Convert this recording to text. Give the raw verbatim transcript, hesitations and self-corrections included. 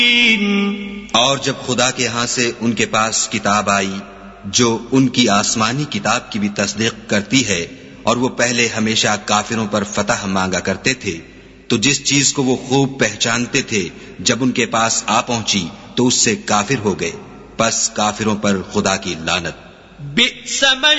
और जब खुदा के यहाँ से उनके पास किताब आई जो उनकी आसमानी किताब की भी तस्दीक करती है, और वो पहले हमेशा काफिरों पर फतह मांगा करते थे, तो जिस चीज को वो खूब पहचानते थे जब उनके पास आ पहुंची तो उससे काफिर हो गए। बस काफिरों पर खुदा की लानत। बि'स मा